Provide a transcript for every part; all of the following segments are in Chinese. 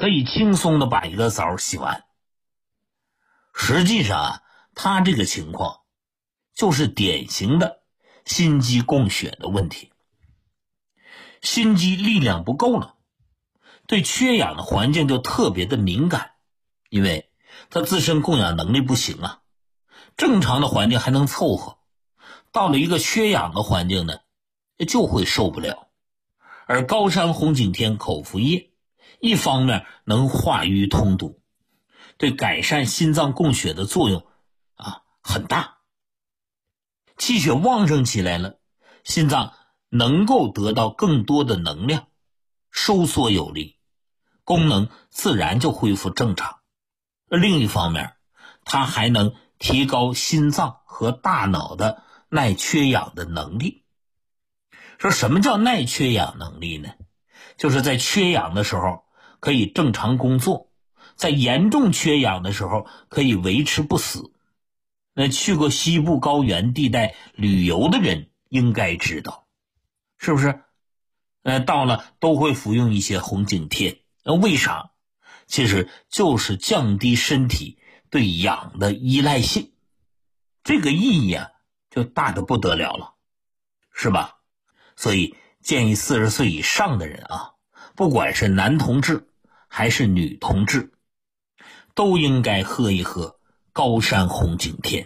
可以轻松的把一个澡洗完。实际上啊，他这个情况就是典型的心肌供血的问题。心肌力量不够了，对缺氧的环境就特别的敏感，因为它自身供氧能力不行啊。正常的环境还能凑合，到了一个缺氧的环境呢，就会受不了。而高山红景天口服液一方面能化瘀通堵，对改善心脏供血的作用很大。气血旺盛起来了，心脏能够得到更多的能量，收缩有力，功能自然就恢复正常。另一方面，它还能提高心脏和大脑的耐缺氧的能力。说什么叫耐缺氧能力呢？就是在缺氧的时候可以正常工作，在严重缺氧的时候可以维持不死。那去过西部高原地带旅游的人应该知道，是不是？到了都会服用一些红景天。为啥？其实就是降低身体对氧的依赖性，这个意义就大得不得了了，是吧？所以建议40岁以上的人不管是男同志还是女同志，都应该喝一喝高山红景天。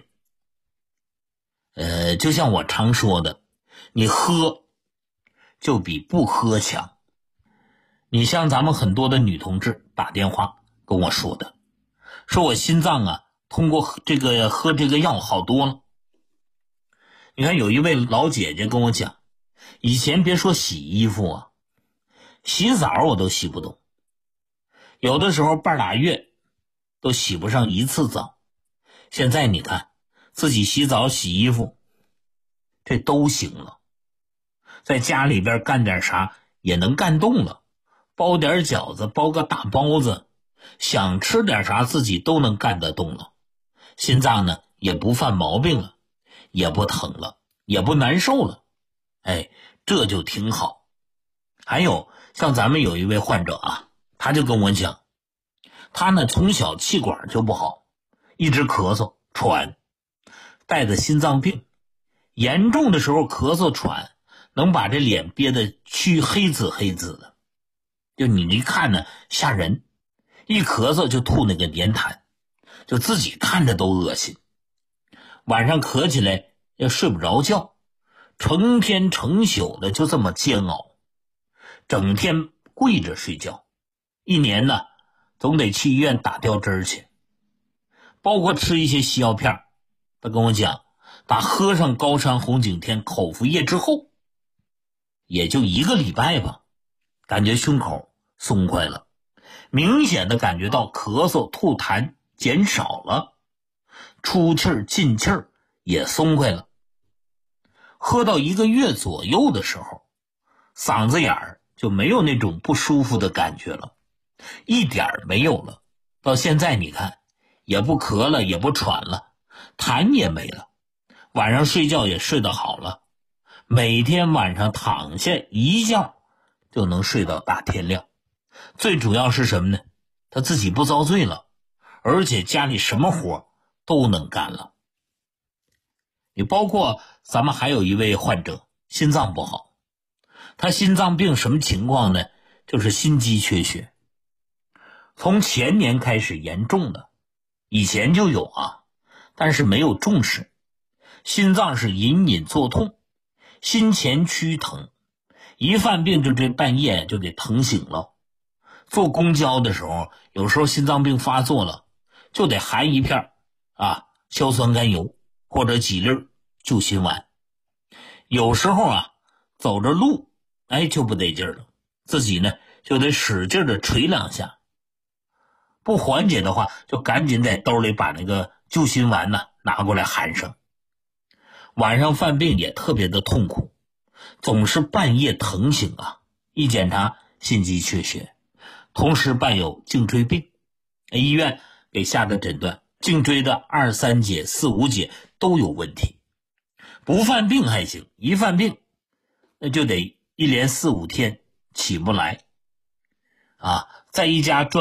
就像我常说的，你喝就比不喝强。你像咱们很多的女同志打电话跟我说的，说我心脏通过喝这个药好多了。你看有一位老姐姐跟我讲，以前别说洗衣服洗澡我都洗不动，有的时候半拉月都洗不上一次澡。现在你看自己洗澡洗衣服这都行了，在家里边干点啥也能干动了，包点饺子，包个大包子，想吃点啥自己都能干得动了。心脏呢也不犯毛病了，也不疼了，也不难受了，这就挺好。还有像咱们有一位患者他就跟我讲，他呢从小气管就不好，一直咳嗽喘，带着心脏病，严重的时候咳嗽喘能把这脸憋得黢黑紫的，就你一看呢吓人，一咳嗽就吐那个粘痰，就自己看着都恶心。晚上咳起来也睡不着觉，成天成宿的就这么煎熬，整天跪着睡觉，一年呢总得去医院打吊针去，包括吃一些西药片。他跟我讲，打喝上高山红景天口服液之后，也就1个礼拜吧，感觉胸口松快了，明显的感觉到咳嗽吐痰减少了，出气儿进气儿也松快了。喝到1个月左右的时候，嗓子眼儿就没有那种不舒服的感觉了，一点没有了。到现在你看也不咳了，也不喘了，痰也没了，晚上睡觉也睡得好了，每天晚上躺下一觉就能睡到大天亮。最主要是什么呢？他自己不遭罪了，而且家里什么活都能干了。你包括咱们还有一位患者心脏不好，他心脏病什么情况呢？就是心肌缺血，从前年开始严重的，以前就有但是没有重视。心脏是隐隐作痛，心前区疼，一犯病就这半夜就给疼醒了。坐公交的时候，有时候心脏病发作了，就得含一片硝酸甘油或者几粒救心丸。有时候走着路就不得劲了，自己呢就得使劲的捶2下，不缓解的话就赶紧在兜里把那个救心丸拿过来含上。晚上犯病也特别的痛苦，总是半夜疼醒一检查心肌缺血，同时伴有颈椎病，医院给下的诊断颈椎的2、3节、4、5节都有问题。不犯病还行，一犯病那就得一连4、5天起不来在一家